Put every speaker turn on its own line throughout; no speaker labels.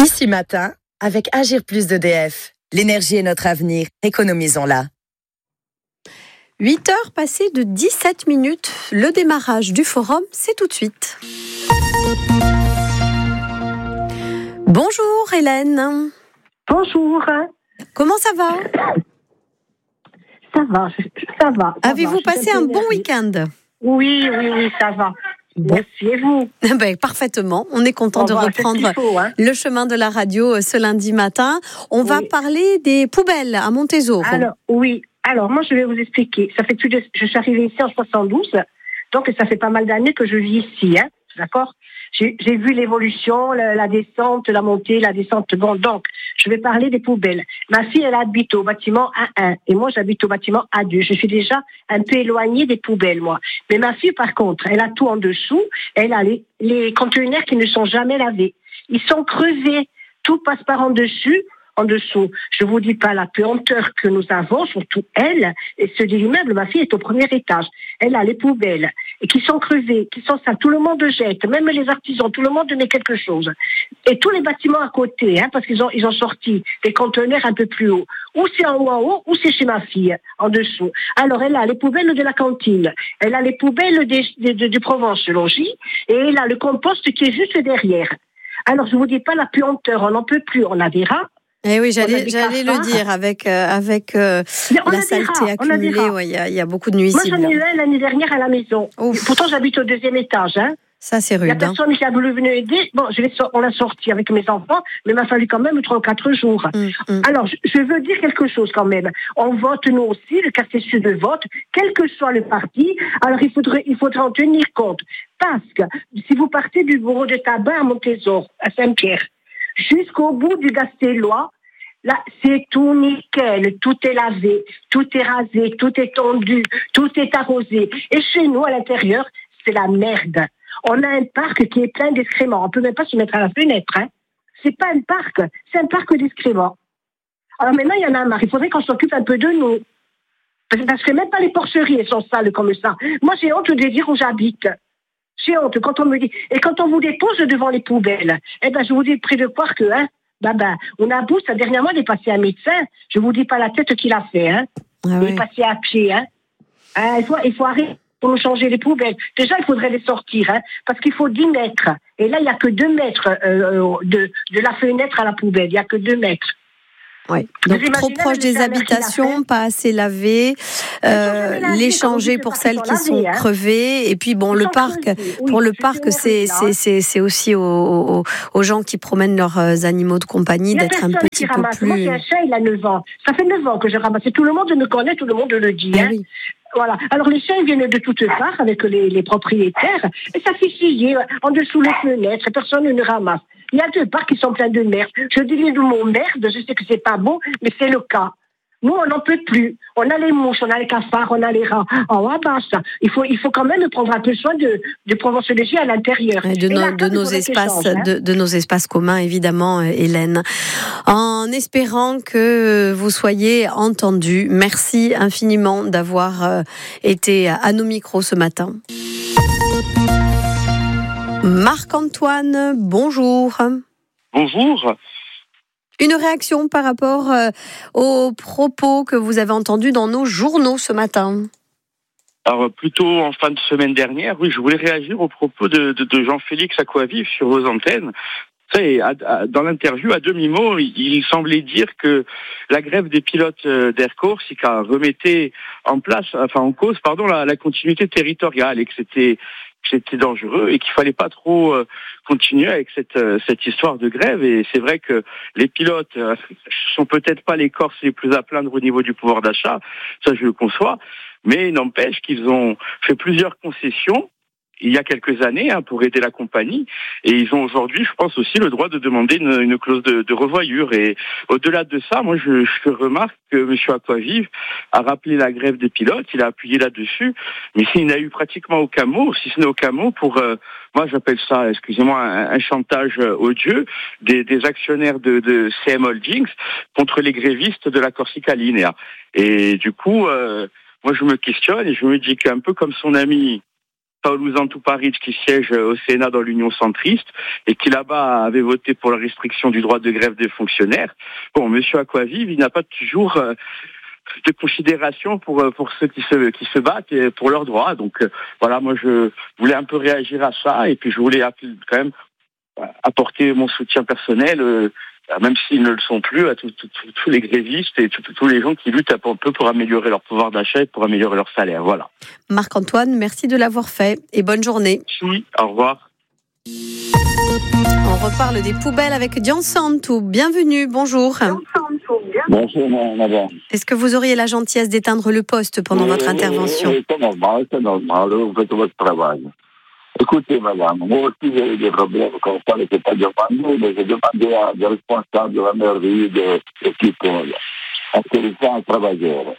Ici Matin, avec Agir Plus d'EDF. L'énergie est notre avenir, économisons-la.
8 heures passées de 17 minutes. Le démarrage du forum, c'est tout de suite. Bonjour Hélène.
Bonjour.
Comment ça va ?
Ça va.
Avez-vous passé un bon week-end ?
Oui, ça va.
Bon.
Merci, et vous ?
Parfaitement. On est content de reprendre le chemin de la radio ce lundi matin. On va parler des poubelles à Montésor.
Alors, moi, je vais vous expliquer. Je suis arrivée ici en 72, donc ça fait pas mal d'années que je vis ici, d'accord ? J'ai vu l'évolution, la descente, la montée, la descente. Bon, donc, je vais parler des poubelles. Ma fille, elle habite au bâtiment A1 et moi, j'habite au bâtiment A2. Je suis déjà un peu éloignée des poubelles, moi. Mais ma fille, par contre, elle a tout en dessous. Elle a les conteneurs qui ne sont jamais lavés. Ils sont crevés. Tout passe par en dessous. Je vous dis pas la puanteur que nous avons, surtout elle, et ce de l'immeuble, ma fille est au premier étage. Elle a les poubelles, et qui sont crevées, qui sont sales. Tout le monde jette, même les artisans, tout le monde met quelque chose. Et tous les bâtiments à côté, parce qu'ils ont sorti des conteneurs un peu plus haut. Ou c'est en haut, ou c'est chez ma fille, en dessous. Alors, elle a les poubelles de la cantine. Elle a les poubelles du Provence Logis, et elle a le compost qui est juste derrière. Alors, je vous dis pas la puanteur, on n'en peut plus, on a des rats.
Eh oui, j'allais le dire, avec la saleté accumulée, il y a beaucoup de nuisibles.
Moi, j'en ai eu un l'année dernière à la maison. Ouf. Pourtant, j'habite au 2e étage.
Ça, c'est rude.
Il n'y a personne qui a voulu venir aider. Bon, on l'a sorti avec mes enfants, mais il m'a fallu quand même 3 ou 4 jours. Alors, je veux dire quelque chose quand même. On vote, nous aussi, le processus de vote, quel que soit le parti. Alors, il faudrait en tenir compte. Parce que si vous partez du bureau de tabac à Montésor, à Saint-Pierre, jusqu'au bout du Gastellois, là, c'est tout nickel, tout est lavé, tout est rasé, tout est tendu, tout est arrosé. Et chez nous, à l'intérieur, c'est la merde. On a un parc qui est plein d'excréments. On peut même pas se mettre à la fenêtre, C'est pas un parc, c'est un parc d'excréments. Alors maintenant, il y en a marre. Il faudrait qu'on s'occupe un peu de nous. Parce que même pas les porcheries, elles sont sales comme ça. Moi, j'ai honte de dire où j'habite. J'ai honte quand on me dit. Et quand on vous dépose devant les poubelles, je vous dis près de quoi que, on a beau, ça dernièrement, il est passé un médecin. Je vous dis pas la tête qu'il a fait, Il est passé à pied, il faut arrêter pour nous changer les poubelles. Déjà, il faudrait les sortir, parce qu'il faut 10 mètres. Et là, il n'y a que 2 mètres de la fenêtre à la poubelle. Il n'y a que 2 mètres.
Oui. Donc trop proche des habitations, pas assez lavées, les changer pour celles qui sont crevées. Et puis le parc, pour le parc, c'est aussi aux gens qui promènent leurs animaux de compagnie d'être un petit peu plus.
Moi, j'ai un chat, il a 9 ans. Ça fait 9 ans que je ramasse. Tout le monde me connaît, tout le monde le dit.
Oui.
Voilà. Alors les chiens viennent de toutes parts avec les propriétaires et ça fait chier en dessous les fenêtres. Personne ne ramasse. Il y a 2 parcs qui sont pleins de merde. Je dis le mot merde, je sais que c'est pas beau, mais c'est le cas. Nous, on n'en peut plus. On a les mouches, on a les cafards, on a les rats. Ça. Il faut quand même prendre un peu soin de Provence Logis à l'intérieur.
Et de nos espaces communs, évidemment, Hélène. En espérant que vous soyez entendus. Merci infiniment d'avoir été à nos micros ce matin. Marc-Antoine, bonjour.
Bonjour.
Une réaction par rapport aux propos que vous avez entendus dans nos journaux ce matin.
Alors, plutôt en fin de semaine dernière, je voulais réagir aux propos de Jean-Félix Aquavive sur vos antennes. Dans l'interview, à demi-mot, il semblait dire que la grève des pilotes d'Air Corsica remettait en cause, la continuité territoriale et que c'était dangereux et qu'il fallait pas trop continuer avec cette histoire de grève. Et c'est vrai que les pilotes sont peut-être pas les Corses les plus à plaindre au niveau du pouvoir d'achat, ça je le conçois, mais il n'empêche qu'ils ont fait plusieurs concessions il y a quelques années pour aider la compagnie, et ils ont aujourd'hui, je pense aussi, le droit de demander une clause de revoyure. Et au-delà de ça, moi je remarque que M. Aquavive a rappelé la grève des pilotes, il a appuyé là-dessus, mais il n'a eu pratiquement aucun mot, si ce n'est aucun mot pour, moi j'appelle ça, excusez-moi, un chantage odieux des actionnaires de CM Holdings contre les grévistes de la Corsica Linea. Et du coup, moi je me questionne et je me dis qu'un peu comme son ami Pauluzan Tuparic qui siège au Sénat dans l'Union centriste et qui là-bas avait voté pour la restriction du droit de grève des fonctionnaires. Bon, monsieur Aquavive, il n'a pas toujours de considération pour ceux qui se battent et pour leurs droits. Donc voilà, moi je voulais un peu réagir à ça et puis je voulais quand même apporter mon soutien personnel, même s'ils ne le sont plus, à tous les grévistes et tous les gens qui luttent un peu pour améliorer leur pouvoir d'achat et pour améliorer leur salaire. Voilà.
Marc-Antoine, merci de l'avoir fait et bonne journée.
Oui, au revoir.
On reparle des poubelles avec Dian Santou. Bienvenue, bonjour.
Bonjour, madame.
Est-ce que vous auriez la gentillesse d'éteindre le poste pendant votre intervention ?
C'est normal, vous faites votre travail. Écoutez, madame, moi aussi j'ai eu des problèmes comme ça, je ne peux pas demander, mais j'ai demandé à des responsables de la mairie de Ticole, parce que les gens travailleurs.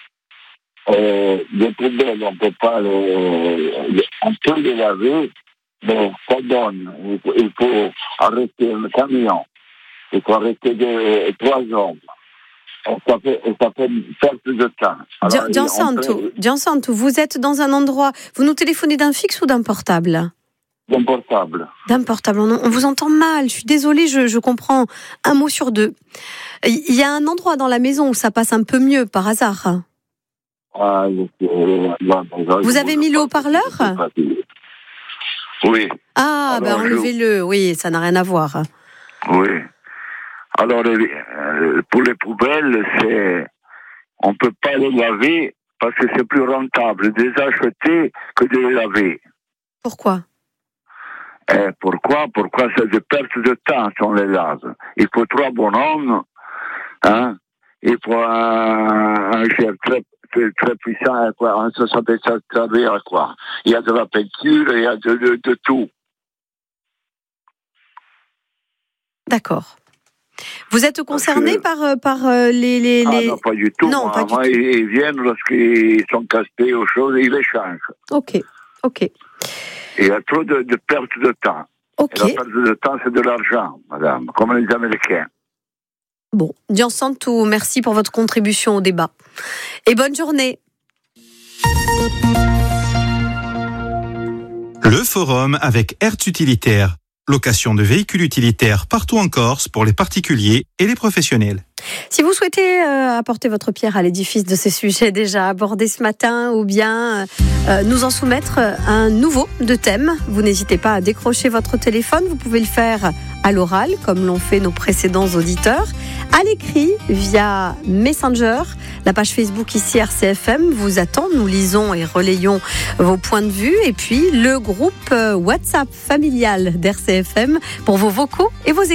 Les poubelles, on peut pas on peut les laver, mais ça donne. Il faut arrêter le camion. Il faut arrêter 3 hommes. Ça fait perdre plus de temps.
Dian Santou, vous êtes dans un endroit... Vous nous téléphonez d'un fixe ou d'un portable ?
D'un portable.
D'un portable. On vous entend mal. Je suis désolée, je comprends un mot sur 2. Il y a un endroit dans la maison où ça passe un peu mieux, par hasard. Vous avez mis le haut-parleur ?
Oui.
Ah, enlevez-le. Oui, ça n'a rien à voir.
Oui. Alors, pour les poubelles, on ne peut pas les laver parce que c'est plus rentable de les acheter que de les laver.
Pourquoi ?
Pourquoi c'est de perte de temps si on les lave. Il faut 3 bonhommes, il faut un chef très puissant, quoi. Ça s'appelle ça servir, quoi. Il y a de la peinture, il y a de tout.
Tout. Vous êtes concerné par les...
Ah non, pas du tout.
Non, pas du tout.
Ils viennent lorsqu'ils sont cassés aux choses, ils les changent.
Ok.
Il y a trop de perte de temps.
Ok.
Et la perte de temps, c'est de l'argent, madame, comme les Américains.
Bon, Dian Santou, merci pour votre contribution au débat. Et bonne journée.
Le forum avec Hertz Utilitaire. Location de véhicules utilitaires partout en Corse pour les particuliers et les professionnels.
Si vous souhaitez apporter votre pierre à l'édifice de ces sujets déjà abordés ce matin ou bien nous en soumettre un nouveau de thème, vous n'hésitez pas à décrocher votre téléphone. Vous pouvez le faire à l'oral comme l'ont fait nos précédents auditeurs, à l'écrit via Messenger. La page Facebook ici RCFM vous attend. Nous lisons et relayons vos points de vue. Et puis le groupe WhatsApp familial d'RCFM pour vos vocaux et vos écrits.